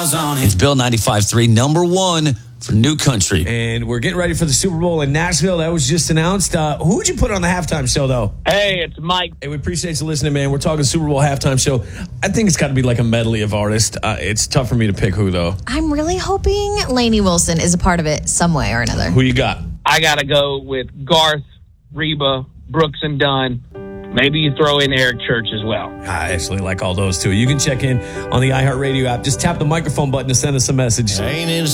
It's Bill 95.3, number one for new country. And we're getting ready for the Super Bowl in Nashville. That was just announced. Who would you put on the halftime show, though? Hey, it's Mike. Hey, we appreciate you listening, man. We're talking Super Bowl halftime show. I think it's got to be like a medley of artists. It's tough for me to pick who, though. I'm really hoping Lainey Wilson is a part of it some way or another. Who you got? I got to go with Garth, Reba, Brooks and Dunn. Maybe you throw in Eric Church as well. I actually like all those, too. You can check in on the iHeartRadio app. Just tap the microphone button to send us a message.